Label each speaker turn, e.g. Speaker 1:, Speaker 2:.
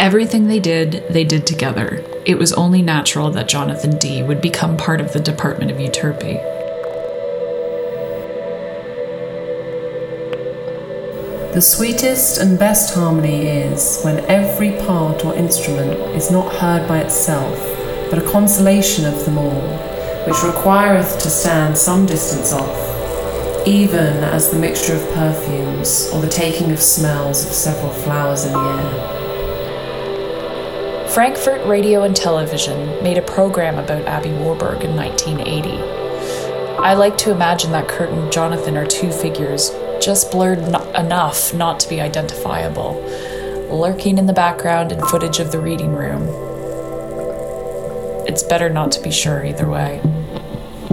Speaker 1: Everything they did together. It was only natural that Jonathan Dee would become part of the Department of Euterpe.
Speaker 2: The sweetest and best harmony is when every part or instrument is not heard by itself, but a constellation of them all, which requireth to stand some distance off, even as the mixture of perfumes or the taking of smells of several flowers in the air.
Speaker 1: Frankfurt Radio and Television made a program about Abby Warburg in 1980. I like to imagine that Kurt and Jonathan are two figures, just blurred enough not to be identifiable, lurking in the background in footage of the reading room. It's better not to be sure either way.